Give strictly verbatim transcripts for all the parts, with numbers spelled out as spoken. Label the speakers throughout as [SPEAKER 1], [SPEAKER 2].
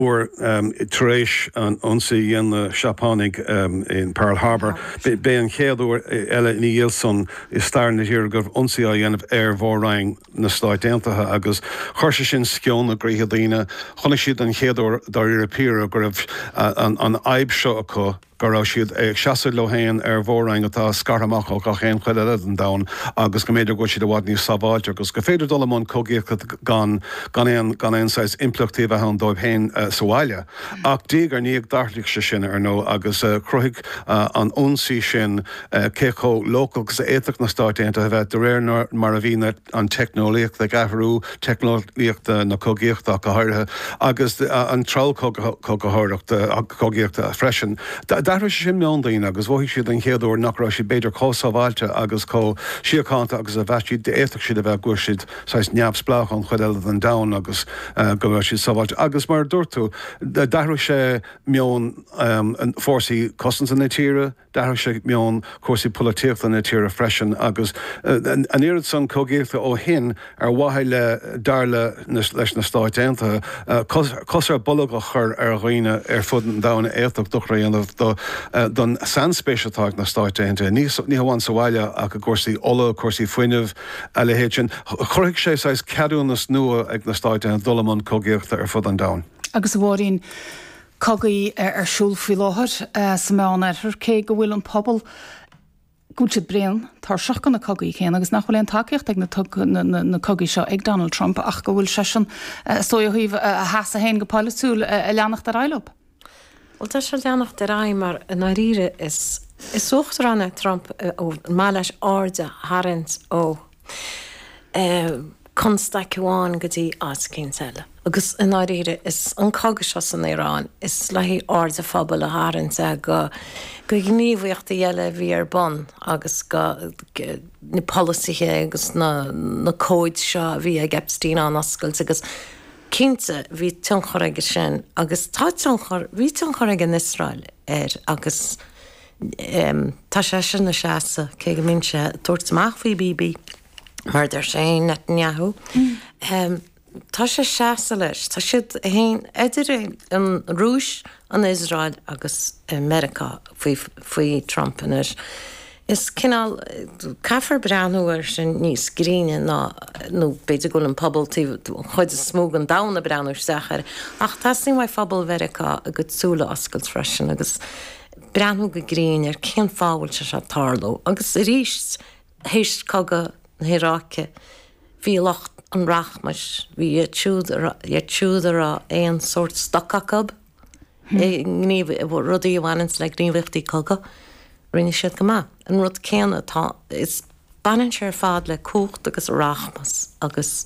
[SPEAKER 1] or um, Teresh an onsi in the Shapanig um, in Pearl Harbor. Be an chéadú Ella Nielsen is starting to hear gov onsi a yen of air vorang na staidentaha agus chuirse sin scion a grihadina chona siad an chéadú dar Européir gurf an an aib seo acu gur siad ag seaasú lohéin ar bhórang atá scarhamach ó chéan chuile an dain agus go méidir go siad bhhad ní sabáilte agus go féidir dul món cogéoch gan gan éon gan éonáis implachtíh an dóibh héin soáile. Ach dí gur níag dartlaigh se sin ar nó agus cruigh an únsaí sin cécho localgus éach na stáitéanta a bheith de réir mar a bhíine an technolíocht le gahrú technolíocht na cogéochtach go háirithe agus an trál cogahaireacht cogéocht freisin. Dar is sin meán daoine agus bhí siad an chéadú nachrá si beidir cósábháilte agus có siocánta agus a bheití de éach siad a bheith gur siad sais neamsplach an chuile an dain agus go bhfuil siad sábháilte. Agus mar dúirtú, dar sé meán an fórsaí cosans an na tíre, dar sé meán cuasaí políochta na tíre freisin agus an iad san cogéochta ó hin ar bhaile darla leis na stáitéanta cosar bolg a chur ar roiine ar fud an dain éach dochraíanamh don sanspéisiatáach na stáitéanta. Ní hamhain sa bhaile ach a cuasaí ola, cuasaí foiinemh a le héit sin. Chorraigh sé sais ceadúnas nua ag na stáitéanta dul cogéochta ar fud an dain.
[SPEAKER 2] Agus bhíonn cogaí ar siúl faoi láthair sa meán ar cé go bhfuil an pobl gúte brean tar seach gan na cogaí chéan agus nach bhfuil an takeíocht ag na cogaí seo ag Donald Trump ach go bhfuil se sin sóíomh a heas a héin go pálasúil a leannach ar eileb.
[SPEAKER 3] Well, tá sé leannach de raim mar an áíre is is soachtar anna Trump ó má leis áde harint ó constaiciúáin go dtí as céile. Agus an áíre is an cogas san Irán is lehí áde fphobal a harint a go go gníomhhaocht a dhéile bhí ar bon agus go na policythe agus na na cóid seo bhí ag Epstein an oscailt agus Cínte bhí tionchar aige sin, agus tá tionchar, bhí tionchar aige in Israel ar agus um, tá sé sin na seasa cé go mín sé tuairtach faoi B B mar der sé Netanyahu. Mm. Um, tá sé seasa leis, tá siad héin idir an Rúis an Israel agus America faoi faoi Trump in is. Is cinál caithfar breanúir sin níos gríine ná nó beidir go an pobl chuid smóg an dána breanúir sechar ach tasní mai fabal Verica a go súla oscailt freisin agus breanú go gríine ar cén fáhil se se tarló agus i ríist héist coga na Hiráce bhí locht an rachmas bhí túúdar a éon sort stockacab gníomh rudí bhhainint le gníomhchttaí coga rinne siad go má. An rud céanna tá is banan sé fád le cúcht agus rachmas agus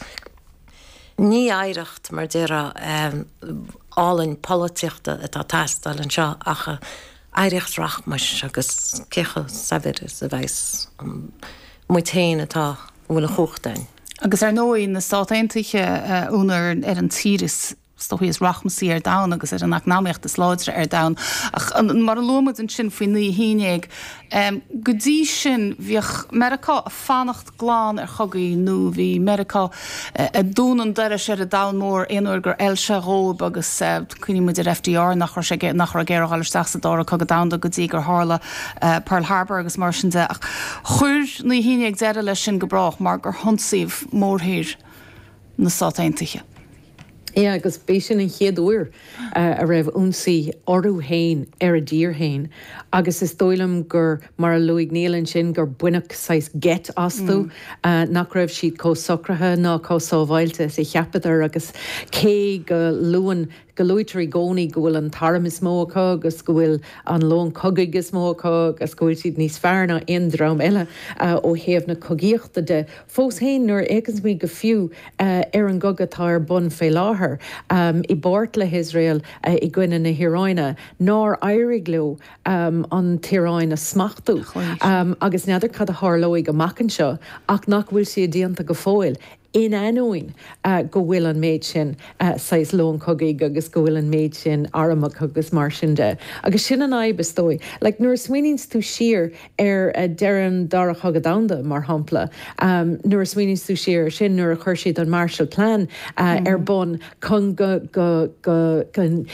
[SPEAKER 3] ní éireacht mar deire um, álainn políochta atá teastal an seo acha éireacht rachmas agus cecha sabir is a bheits um, muitéin atá bhfuil a chuchtain.
[SPEAKER 2] Agus ar nóí na státaintaithe uh, únar ar an tíris stohí is rachmasí ar dain agus ar an náíocht is láidre ar dain. Ach mar an lomad an sin faoi ní híineag um, go dtí sin bhíoh America a fannacht gláán ar chogaí nó bhí America uh, a dúnan deire sé a dain mór éonúir gur El Sharóib agus uh, cuine muid ar F D R nach sé nach ar géir gáil seachsa dá cogad damda go dtí gur hála uh, Pearl Harbor agus mar sin de. Ach chuir ní híineag deire lei sin go brach mar gur honsaíh mórthír na státaintaithe.
[SPEAKER 4] Ja, agus bé sin an chéadúir uh, a raibh únsaí orú hain ar a dír hain, agus is dóilem gur mar a luigh nílan sin gur buineach sais get asú mm. uh, nach raibh siad có socrathe ná có sábhailte sé cheapadar agus cé go luan go luiteí gcónaí go bhfuil an tarm is mócha agus go bhfuil an lón cogaig is mócha agus go bhfuil siad níos fearna in drám eile uh, ó héamh na cogaíochta de fós hain nuair éigeans mí go fiú uh, ar an gogatá ar bun fé láthair um, i bort le Israel uh, i gcuine na Hiráine ná éirigh leo um, an tíráin a smachtú um, agus neidir cad a thárlóigh go macan seo ach nach bhfuil si a díanta go fóil in anóin uh, go bhfuil an méid sin uh, sais lón cogaí agus go bhfuil an méid sin aramach agus mar sin de. Agus sin an aibestói, like nuair swinings tú sir ar a deran darach agad damda mar hampla, um, nuair swinings tú sir sin nuair a chuirsiad an Marshall Plan uh, mm. ar bon chun go go go